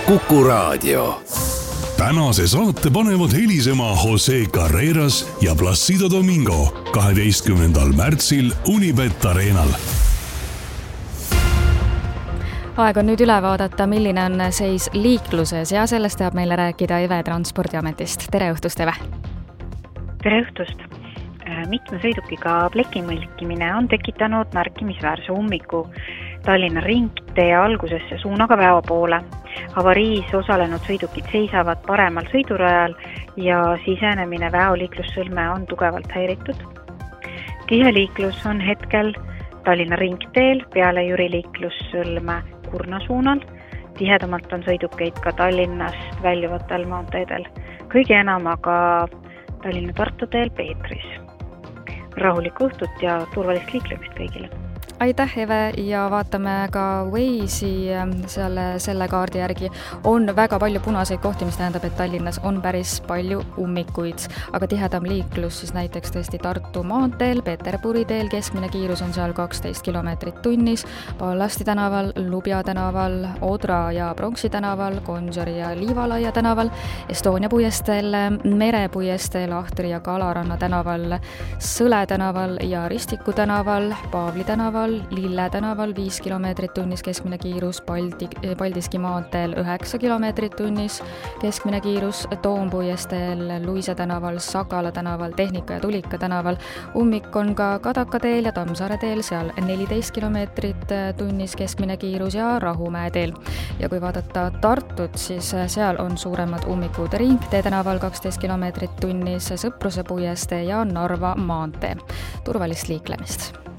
Kuku Raadio. Tänase saate panevad helisema Jose Carreras ja Placido Domingo 12. märtsil Unibet Arenal. Aeg on nüüd üle vaadata, milline on seis liikluses ja sellest teab meile rääkida Eve Transpordiametist. Tere õhtust, Eve! Tere õhtust! Mitme sõidukiga pleki mõlkimine on tekitanud märkimisväärse ummiku Tallinna ringtee algusesse suunaga Väo poole. Avariis osalenud sõidukid seisavad paremal sõidurajal ja sisenemine Väo liiklussõlme on tugevalt häiritud. Tihe liiklus on hetkel Tallinna ringteel peale Jüri liiklussõlme Kurna suunal. Tihedamalt on sõidukeid ka Tallinnast väljuvatel maanteedel. Kõige enam aga Tallinna-Tartu teel Peetris. Rahulikku õhtut ja turvalist liiklemist kõigile. Aitäh, Eve, ja vaatame ka Waze'i selle kaardi järgi. On väga palju punaseid kohti, mis tähendab, et Tallinnas on päris palju ummikuid, aga tihedam liiklus siis näiteks tõesti Tartu maanteel, Peterburi teel, keskmine kiirus on seal 12 kilomeetrit tunnis, Pallasti tänaval, Lubja tänaval, Odra ja Pronksi tänaval, Gonsiori ja Liivalaia tänaval, Estonia puiesteel, Mere puiesteel, Ahtri ja Kalaranna tänaval, Sõle tänaval ja Ristiku tänaval, Paavli tänaval, Lille tänaval 5 kilomeetrit tunnis keskmine kiirus, Paldiski maanteel 9 kilomeetrit tunnis keskmine kiirus, Toompuiesteel, Luise tänaval, Sakala tänaval, Tehnika ja Tulika tänaval. Ummik on ka Kadaka teel ja Tammsaare teel, seal 14 kilomeetrit tunnis keskmine kiirus ja Rahumäe teel. Ja kui vaadata Tartut, siis seal on suuremad ummikud Ringtee tänaval 12 kilomeetrit tunnis, Sõpruse puiestee ja Narva maantee. Turvalist liiklemist!